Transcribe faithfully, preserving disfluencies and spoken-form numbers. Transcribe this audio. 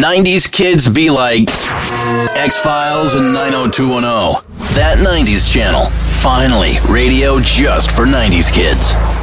nineties kids be like X-Files and nine oh two one oh. That nineties channel. Finally, radio just for nineties kids.